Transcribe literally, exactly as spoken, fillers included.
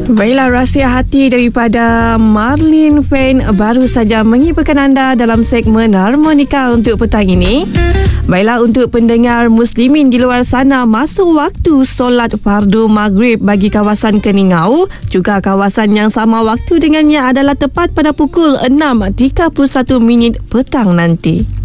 Baiklah, rahsia hati daripada Marlene Fan baru saja menghiburkan anda dalam segmen Harmonika untuk petang ini. Baiklah, untuk pendengar muslimin di luar sana, masuk waktu solat fardu maghrib bagi kawasan Keningau. Juga kawasan yang sama waktu dengannya adalah tepat pada pukul enam tiga puluh satu minit petang nanti.